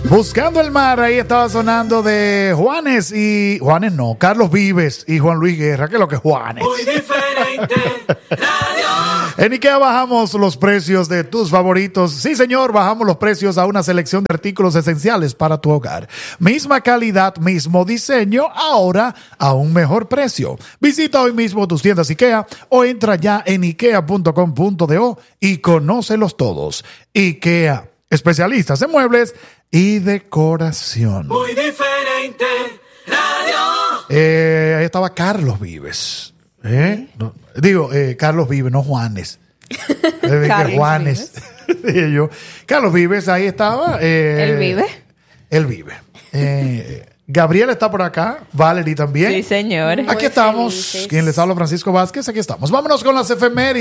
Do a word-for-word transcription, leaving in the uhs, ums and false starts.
Buscando el mar, ahí estaba sonando de Juanes y... Juanes no, Carlos Vives y Juan Luis Guerra. ¿Qué es lo que es Juanes? Muy diferente, radio. En IKEA bajamos los precios de tus favoritos. Sí, señor, bajamos los precios a una selección de artículos esenciales para tu hogar. Misma calidad, mismo diseño, ahora a un mejor precio. Visita hoy mismo tus tiendas IKEA o entra ya en ikea punto com punto do y conócelos todos. IKEA, especialistas en muebles y decoración. Muy diferente, radio. Eh, ahí estaba Carlos Vives. ¿Eh? No, digo, eh, Carlos Vives, no Juanes. Eh, Carlos Juanes. Dije yo. Carlos Vives, ahí estaba. Eh, ¿Él vive? Él vive. Eh, Gabriel está por acá. Valerie también. Sí, señor. Aquí Muy estamos. felices. Quien les habla, Francisco Vázquez. Aquí estamos. Vámonos con las efemérides.